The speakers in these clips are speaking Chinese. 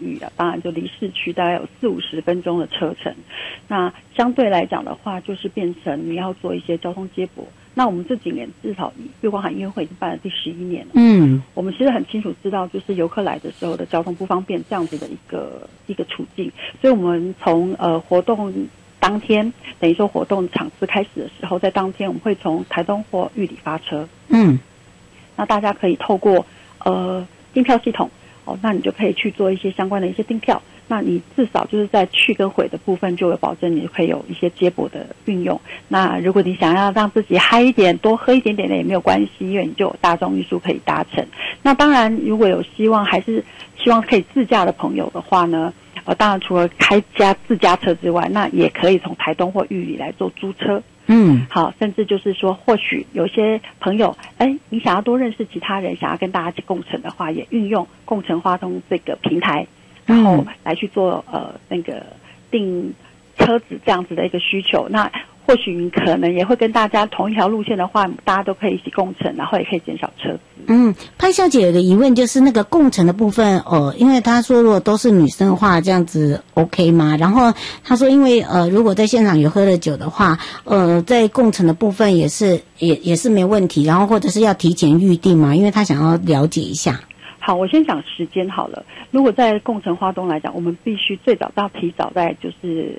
域啊，当然就离市区大概有40-50分钟的车程。那相对来讲的话，就是变成你要做一些交通接驳。那我们这几年至少月光海音乐会已经办了第11年了。我们其实很清楚知道，就是游客来的时候的交通不方便这样子的一个处境，所以我们从活动当天，等于说活动场次开始的时候，在当天我们会从台东或玉里发车。那大家可以透过订票系统那你就可以去做一些相关的一些订票。那你至少就是在去跟回的部分就有保证你可以有一些接驳的运用。那如果你想要让自己嗨一点，多喝一点点的也没有关系，因为你就有大众运输可以搭乘。那当然如果有还是希望可以自驾的朋友的话呢，当然除了自家车之外，那也可以从台东或玉里来做租车。好，甚至就是说或许有些朋友你想要多认识其他人，想要跟大家一起共乘的话，也运用共乘花通这个平台，然后来去做那个订车子这样子的一个需求。那或许你可能也会跟大家同一条路线的话，大家都可以一起共乘，然后也可以减少车资。 潘小姐有个疑问，就是那个共乘的部分因为她说如果都是女生的话，这样子 OK 吗？然后她说因为如果在现场有喝了酒的话，在共乘的部分也是没问题，然后或者是要提前预定嘛，因为她想要了解一下。 好，我先讲时间好了。如果在共乘花东来讲，我们必须最早要提早在就是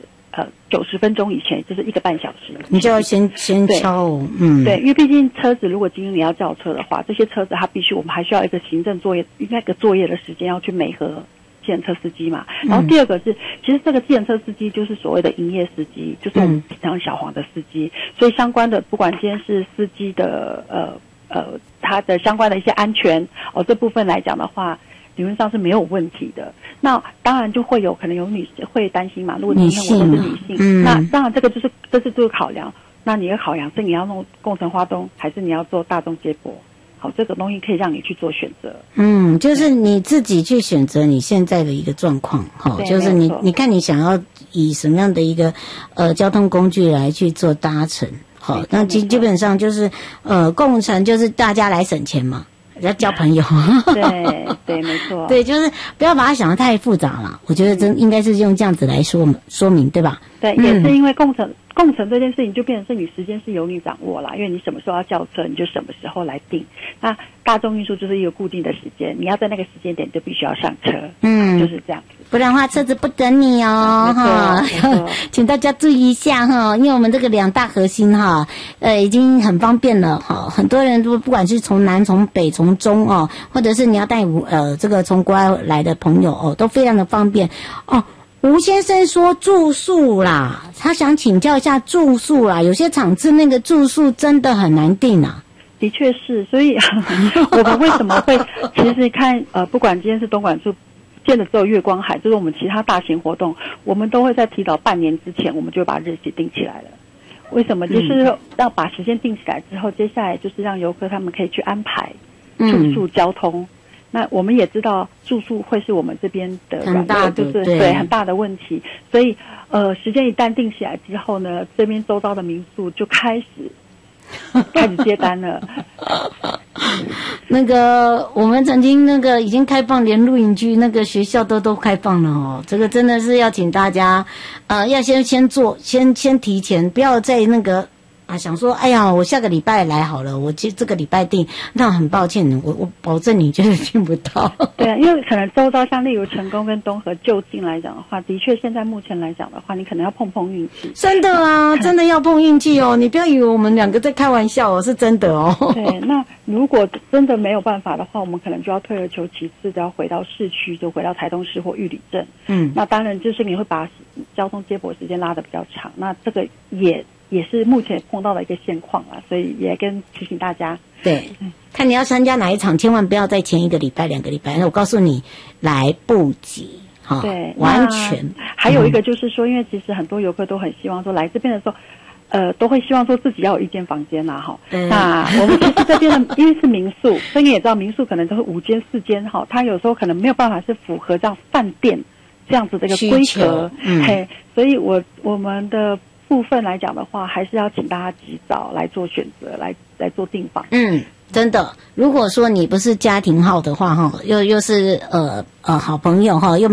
90分钟以前，就是1个半小时， 你就要先敲对，因为毕竟车子如果今天你要叫车的话，这些车子它必须我们还需要一个行政作业，那个作业的时间要去媒合计程车司机嘛。然后第二个是，其实这个计程车司机就是所谓的营业司机，就是我们平常小黄的司机，所以相关的不管今天是司机的他的相关的一些安全这部分来讲的话，理论上是没有问题的。那当然就会有可能有女性会担心嘛，如果今天我都是女性，那当然这是这个考量。那你的考量是你要弄共乘花东，还是你要做大众接驳？好，这个东西可以让你去做选择。 就是你自己去选择你现在的一个状况，就是你看你想要以什么样的一个交通工具来去做搭乘。好，那基本上就是共乘就是大家来省钱嘛。要交朋友。 对，没错。 对，就是不要把它想得太复杂了。我觉得应该是用这样子来说明，对吧？ 对，也是因为共乘这件事情就变成是你时间是由你掌握啦，因为你什么时候要叫车，你就什么时候来订。那大众运输就是一个固定的时间，你要在那个时间点就必须要上车。就是这样子。不然的话车子不等你请大家注意一下因为我们这个2大核心已经很方便了很多人都不管是从南从北从中或者是你要带这个从国外来的朋友都非常的方便吴先生说住宿啦，他想请教一下住宿啦，有些场次那个住宿真的很难订啊。 的确是，所以我们为什么会其实看不管今天是东莞住见的只有月光海，就是我们其他大型活动，我们都会在提早半年之前，我们就把日期定起来了。为什么？就是要把时间定起来之后，接下来就是让游客他们可以去安排住宿、交通。那我们也知道住宿会是我们这边的很大的就是对很大的问题，所以时间一旦定起来之后呢，这边周遭的民宿就开始接单了。 那个我们曾经那个已经开放，连露营区那个学校都开放了这个真的是要请大家要先做，先提前，不要在那个想说哎呀我下个礼拜来好了，我这个礼拜订，那很抱歉我保证你就是订不到。 对啊，因为可能周遭像例如成功跟东河就近来讲的话，的确现在目前来讲的话，你可能要碰运气。真的啊，真的要碰运气你不要以为我们2个在开玩笑是真的对，那如果真的没有办法的话，我们可能就要退而求其次的要回到市区，就回到台东市或玉里镇。那当然就是你会把交通接驳时间拉得比较长，那这个也是目前碰到的一个现况所以也提醒大家。 对，看你要参加哪一场，千万不要在前1个礼拜、2个礼拜，我告诉你来不及对， 完全。 还有一个就是说，因为其实很多游客都很希望说来这边的时候都会希望说自己要有一间房间那我们其实这边的因为是民宿，所以你也知道民宿可能都是5间4间它有时候可能没有办法是符合这样饭店这样子的一个规格。所以我们的部分来讲的话，还是要请大家及早来做选择，来做订房。 真的，如果说你不是家庭号的话又是好朋友又